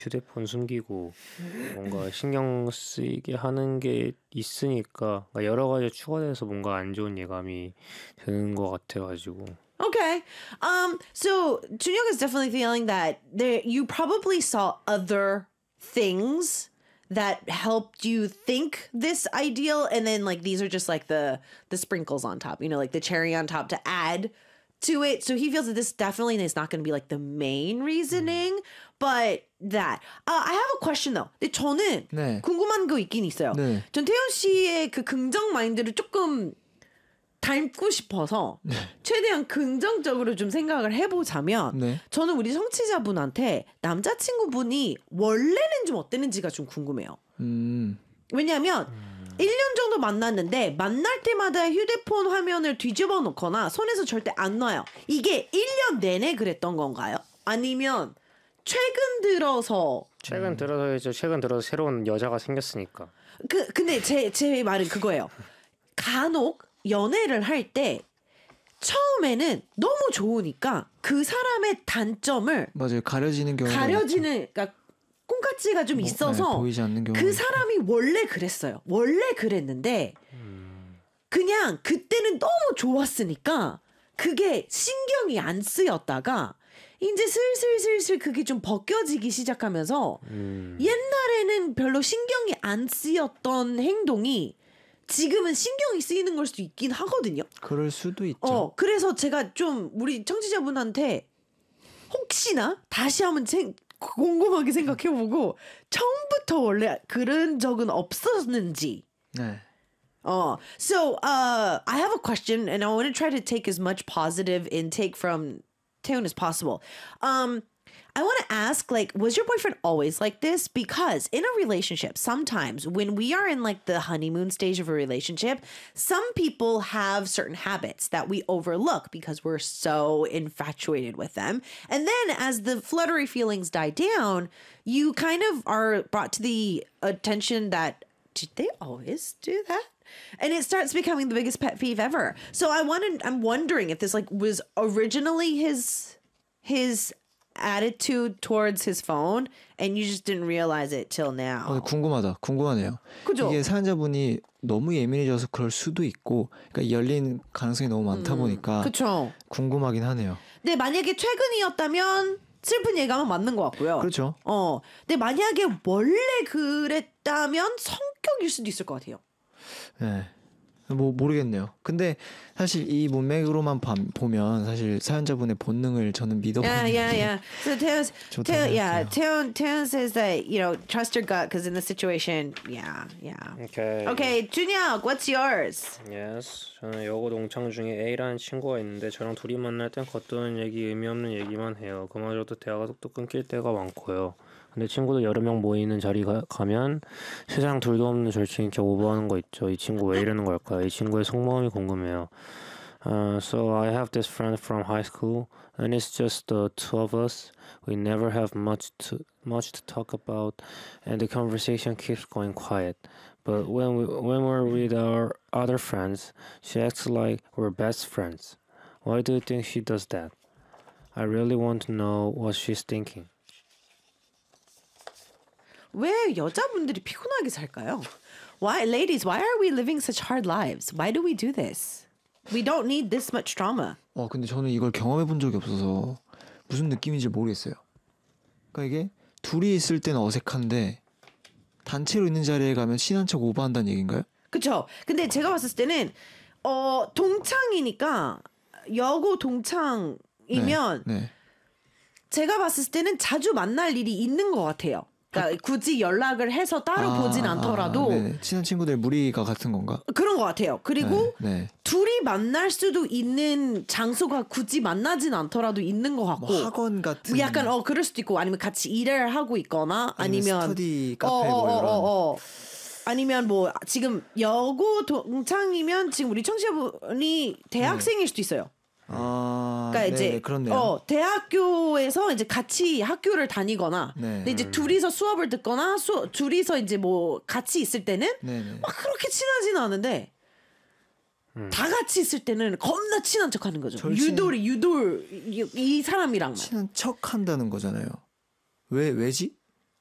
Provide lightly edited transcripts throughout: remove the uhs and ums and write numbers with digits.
휴대폰 숨기고 뭔가 신경 쓰이게 하는 게 있으니까 그러니까 여러 가지 추가돼서 뭔가 안 좋은 예감이 드는 것 같아가지고. Okay. So Junyoung is definitely feeling that you probably saw other things that helped you think this ideal, and then like these are just like the sprinkles on top, like the cherry on top to add to it. So he feels that this definitely is not going to be like the main reasoning, but that. I have a question though. 근데 저는 네. 궁금한 거 있긴 있어요. 네. 전 태연 씨의 그 긍정 마인드를 조금 닮고 싶어서 네. 최대한 긍정적으로 좀 생각을 해보자면 네. 저는 우리 청취자분한테 남자친구분이 원래는 좀 어땠는지가 좀 궁금해요. 왜냐하면 1년 정도 만났는데 만날 때마다 휴대폰 화면을 뒤집어 놓거나 손에서 절대 안 놔요. 이게 1년 내내 그랬던 건가요? 아니면 최근 들어서 새로운 여자가 생겼으니까. 근데 제 말은 그거예요. 간혹 연애를 할 때 처음에는 너무 좋으니까 그 사람의 단점을 맞아요. 가려지는 그러니까 콩깍지가 좀 있어서 네, 보이지 않는 경우가 그 사람이 원래 그랬어요. 원래 그랬는데 그냥 그때는 너무 좋았으니까 그게 신경이 안 쓰였다가 이제 슬슬 그게 좀 벗겨지기 시작하면서 옛날에는 별로 신경이 안 쓰였던 행동이 지금은 신경이 쓰이는 걸 수도 있긴 하거든요. 그럴 수도 있죠. 그래서 제가 좀 우리 청취자분한테 혹시나 다시 한번 곰곰하게 생각해보고 처음부터 원래 그런 적은 없었는지. 네. So I have a question, and I want to try to take as much positive intake from Taehoon as possible. I want to ask, like, was your boyfriend always like this? Because in a relationship, sometimes when we are in like the honeymoon stage of a relationship, some people have certain habits that we overlook because we're so infatuated with them. And then as the fluttery feelings die down, you kind of are brought to the attention that, did they always do that? And it starts becoming the biggest pet peeve ever. So I'm wondering if this like was originally his attitude towards his phone and you just didn't realize it till now. 궁금하네요. 그죠? 이게 사연자분이 너무 예민해져서 그럴 수도 있고, 그러니까 열린 가능성이 너무 많다 보니까 그쵸? 궁금하긴 하네요. 근데 만약에 최근이었다면 슬픈 예감은 맞는 것 같고요. 그렇죠. 근데 만약에 원래 그랬다면 성격일 수도 있을 것 같아요. 네. 모르겠네요. 근데 사실 이 문맥으로만 보면 사실 사연자분의 본능을 저는 믿어보는 Yeah. So Taehoon says that, trust your gut because in the situation, yeah. Okay, Junyoung, what's yours? Yes. 저는 여고 동창 중에 A라는 친구가 있는데 저랑 둘이 만날 땐 겉도는 얘기, 의미 없는 얘기만 해요. 그마저도 대화가 뚝뚝 끊길 때가 많고요. 근데 친구들 여러 명 모이는 자리 가면 세상 둘도 없는 절친 이렇게 오버하는 거 있죠. 이 친구 왜 이러는 걸까요? 이 친구의 속마음이 궁금해요. So I have this friend from high school, and it's just the two of us. We never have much to talk about, and the conversation keeps going quiet. But when we're with our other friends, she acts like we're best friends. Why do you think she does that? I really want to know what she's thinking. 왜 여자분들이 피곤하게 살까요? Ladies, why are we living such hard lives? Why do we do this? We don't need this much drama. 근데 저는 이걸 경험해 본 적이 없어서 무슨 느낌인지 모르겠어요. 그러니까 이게 둘이 있을 때는 어색한데 단체로 있는 자리에 가면 친한 척 오버한다는 얘기인가요? 그쵸. 근데 제가 봤을 때는 동창이니까 여고 동창이면 네. 제가 봤을 때는 자주 만날 일이 있는 것 같아요. 그러니까 굳이 연락을 해서 따로 보진 않더라도 친한 친구들 무리가 같은 건가? 그런 것 같아요. 그리고 둘이 만날 수도 있는 장소가 굳이 만나진 않더라도 있는 것 같고 뭐 학원 같은 약간 그럴 수도 있고 아니면 같이 일을 하고 있거나 아니면 스터디 카페 뭐 이런 아니면 뭐 지금 여고 동창이면 지금 우리 청취자분이 대학생일 수도 있어요. 그러니까 이제 그렇네요. 대학교에서 이제 같이 학교를 다니거나 근데 이제 둘이서 수업을 듣거나 둘이서 이제 뭐 같이 있을 때는 막 그렇게 친하지는 않은데 다 같이 있을 때는 겁나 친한 척하는 거죠. 유돌 이 사람이랑만 친한 척한다는 거잖아요. 왜지?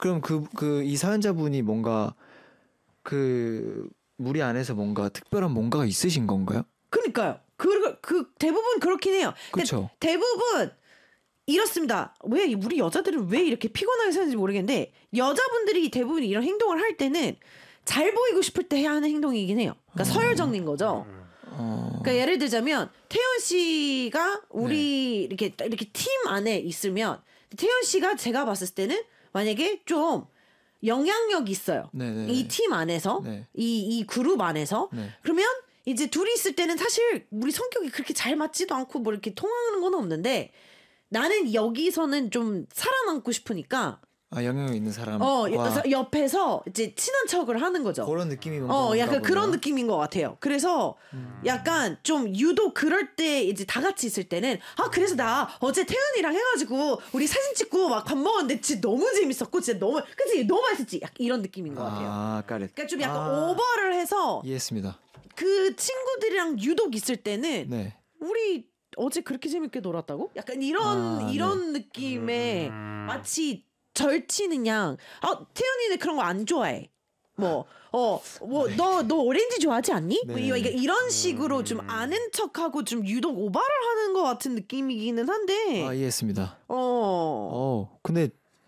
그럼 이 사연자분이 뭔가 그 무리 안에서 뭔가 특별한 뭔가가 있으신 건가요? 그러니까요. 그 대부분 그렇긴 해요. 근데 그쵸. 대부분 이렇습니다. 왜 우리 여자들은 왜 이렇게 피곤하게 사는지 모르겠는데 여자분들이 대부분 이런 행동을 할 때는 잘 보이고 싶을 때 해야 하는 행동이긴 해요. 그러니까 서열정리인 거죠. 그러니까 예를 들자면 태연 씨가 우리 이렇게 팀 안에 있으면 태연 씨가 제가 봤을 때는 만약에 좀 영향력 있어요. 네네. 이 팀 안에서 네. 이 그룹 안에서 네. 그러면 이제 둘이 있을 때는 사실 우리 성격이 그렇게 잘 맞지도 않고 뭐 이렇게 통하는 건 없는데 나는 여기서는 좀 살아남고 싶으니까 아 영향력 있는 사람과 옆에서 이제 친한 척을 하는 거죠. 그런 느낌이 뭔가 약간 보네요. 그런 느낌인 것 같아요. 그래서 약간 좀 유독 그럴 때 이제 다 같이 있을 때는 그래서 나 어제 태연이랑 해가지고 우리 사진 찍고 막 밥 먹었는데 진짜 너무 재밌었고 진짜 그치 너무 맛있었지. 약간 이런 느낌인 것 같아요. 까렛. 그러니까 좀 약간 오버를 해서 이해했습니다. 그 친구들이랑 유독 있을 때는 네. 우리 어제 그렇게 재밌게 놀았다고? 약간 이런 느낌의 마치 절치는 양. 태연이는 그런 거 안 좋아해. 너 오렌지 좋아하지 않니? 네. 뭐 이런 식으로 좀 아는 척하고 좀 유독 오바를 하는 것 같은 느낌이기는 한데. 이해했습니다. 어. 근데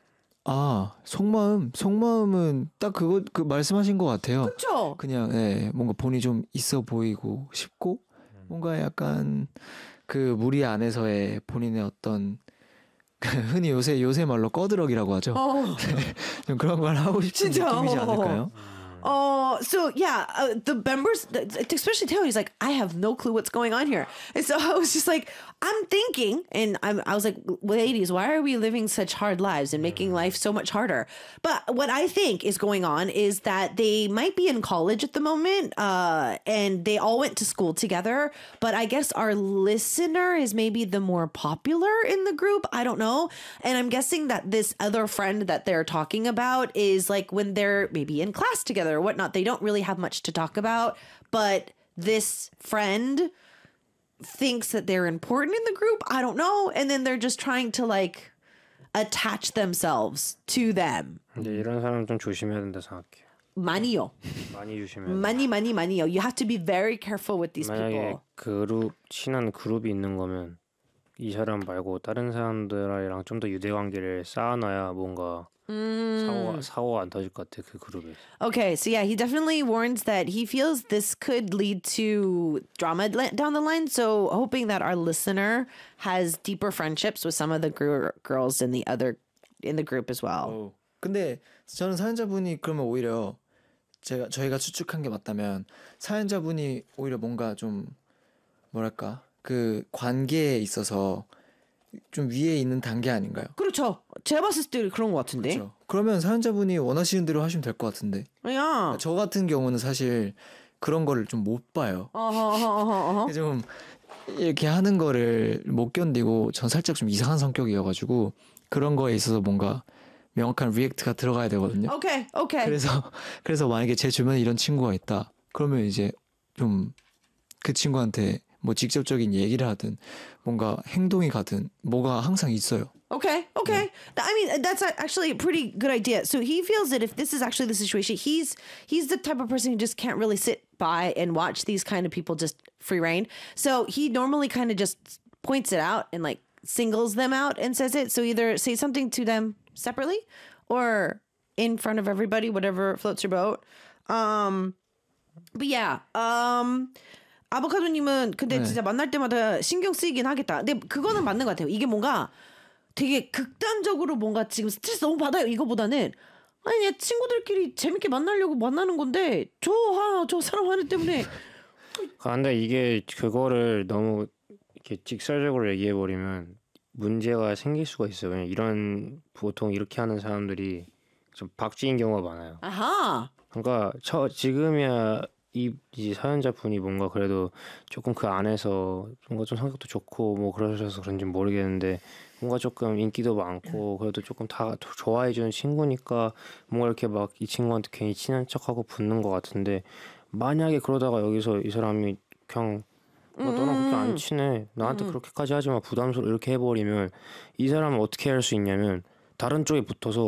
속마음은 딱 그 말씀하신 것 같아요. 그렇죠. 그냥 뭔가 본이 좀 있어 보이고 싶고 뭔가 약간 그 무리 안에서의 본인의 어떤 흔히 요새 말로 꺼드럭이라고 하죠. 좀 그런 걸 하고 싶은 진짜. 느낌이지 않을까요? So yeah, the members, especially Taylor, he's like, I have no clue what's going on here. And so I was just like, I'm thinking, and I was like, ladies, why are we living such hard lives and making life so much harder? But what I think is going on is that they might be in college at the moment, and they all went to school together. But I guess our listener is maybe the more popular in the group. I don't know. And I'm guessing that this other friend that they're talking about is like when they're maybe in class together or whatnot, they don't really have much to talk about, but this friend thinks that they're important in the group. I don't know. And then they're just trying to like attach themselves to them. 근데 이런 사람 좀 조심해야 된다 생각해요. 많이요. 많이 조심해야 돼. 많이요. You have to be very careful with these 만약에 people. 친한 그룹이 있는 거면 이 사람 말고 다른 사람들이랑 좀 더 유대 관계를 쌓아놔야 뭔가 사고가 안 터질 것 같아 그 그룹에. Okay, so yeah, he definitely warns that he feels this could lead to drama down the line. So hoping that our listener has deeper friendships with some of the girls in the group as well. 근데 저는 사연자분이 그러면 오히려 저희가 추측한 게 맞다면 사연자분이 오히려 뭔가 좀 뭐랄까 그 관계에 있어서 좀 위에 있는 단계 아닌가요? 그렇죠. 제가 봤을 때 그런 것 같은데. 그렇죠. 그러면 사연자분이 원하시는 대로 하시면 될 것 같은데. 야. 저 같은 경우는 사실 그런 거를 좀 못 봐요. 좀 이렇게 하는 거를 못 견디고 전 살짝 좀 이상한 성격이어가지고 그런 거에 있어서 뭔가 명확한 리액트가 들어가야 되거든요. 오케이. 그래서 만약에 제 주변에 이런 친구가 있다. 그러면 이제 좀 그 친구한테 뭐 직접적인 얘기를 하든 뭔가 행동이 가든 뭐가 항상 있어요. Okay. I mean, that's actually a pretty good idea. So he feels that if this is actually the situation, he's the type of person who just can't really sit by and watch these kind of people just free reign. So he normally kind of just points it out and like singles them out and says it. So either say something to them separately or in front of everybody, whatever floats your boat. But yeah, 아보카도님은 근데 진짜 만날 때마다 신경 쓰이긴 하겠다. 근데 그거는 맞는 것 같아요. 이게 뭔가 되게 극단적으로 뭔가 지금 스트레스 너무 받아요. 이거보다는 아니 내 친구들끼리 재밌게 만나려고 만나는 건데 저 사람 하나 때문에. 근데 이게 그거를 너무 이렇게 직설적으로 얘기해 버리면 문제가 생길 수가 있어요. 왜냐면 보통 이렇게 하는 사람들이 좀 박쥐인 경우가 많아요. 아하. 그러니까 지금이야 이 사연자분이 뭔가 그래도 조금 그 안에서 뭔가 좀 성격도 좋고 뭐 그러셔서 그런지 모르겠는데 뭔가 조금 인기도 많고 그래도 조금 다 좋아해주는 친구니까 뭔가 이렇게 막 이 친구한테 괜히 친한 척하고 붙는 것 같은데 만약에 그러다가 여기서 이 사람이 그냥 너랑 그렇게 안 친해 나한테 그렇게까지 하지 마 부담스러워 이렇게 해버리면 이 사람은 어떻게 할 수 있냐면 다른 쪽에 붙어서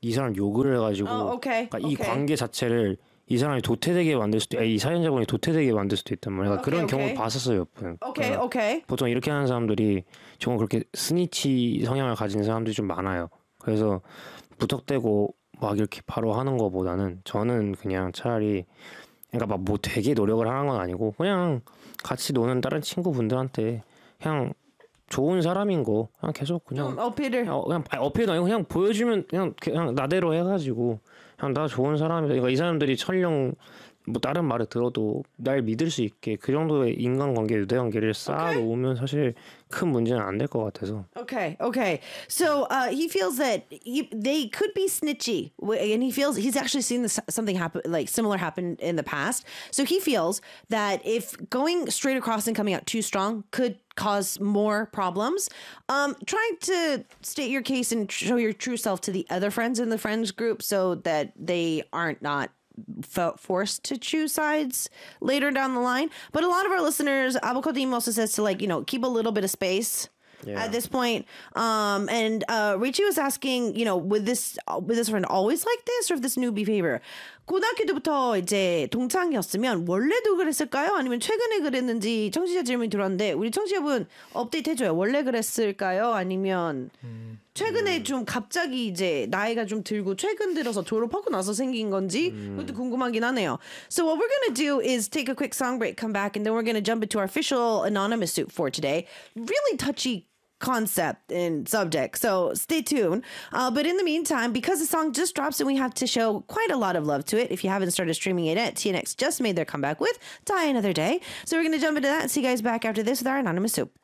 이 사람 욕을 해가지고 okay, 그러니까 이 okay. 관계 자체를 이 사람이 도태되게 만들 수도 이 사연자분이 도태되게 만들 수도 있단 말이야. 그러니까 그런 경우를 봤었어요. 옆은. Okay, okay. 보통 이렇게 하는 사람들이 정말 그렇게 스니치 성향을 가진 사람들이 좀 많아요. 그래서 무턱대고 막 이렇게 바로 하는 거보다는 저는 그냥 차라리 그러니까 막 뭐 되게 노력을 하는 건 아니고 그냥 같이 노는 다른 친구분들한테 그냥 좋은 사람인 거 그냥 계속 그냥 어필을. 그냥 어필도 아니고 그냥 보여주면 그냥 나대로 해가지고 그냥 나 좋은 사람이다. 그러니까 이 사람들이 설령 뭐 다른 말을 들어도 날 믿을 수 있게 그 정도의 인간관계 유대관계를 쌓아놓으면 사실 큰 문제는 안 될 것 같아서. Okay, okay. So he feels that they could be snitchy, and he feels he's actually seen something happen, like similar happen in the past. So he feels that if going straight across and coming out too strong could cause more problems. Trying to state your case and show your true self to the other friends in the friends group so that they aren't not forced to choose sides later down the line. But a lot of our listeners, Abokodim also says to keep a little bit of space at this point. And Richie was asking, would this friend always like this or if this new behavior? 고등학교 때부터 이제 동창이었으면 원래도 그랬을까요? 아니면 최근에 그랬는지 청취자 질문이 들어왔는데 우리 청취자분 업데이트 해줘요. 원래 그랬을까요? 아니면 최근에 좀 갑자기 이제 나이가 좀 들고 최근 들어서 졸업하고 나서 생긴 건지 그것도 궁금하긴 하네요. So what we're going to do is take a quick song break, come back, and then we're going to jump into our official anonymous soup for today. Really touchy concept and subject, so stay tuned. But in the meantime, because the song just drops and we have to show quite a lot of love to it, if you haven't started streaming it yet, TNX just made their comeback with Die Another Day. So we're going to jump into that and see you guys back after this with our anonymous soup.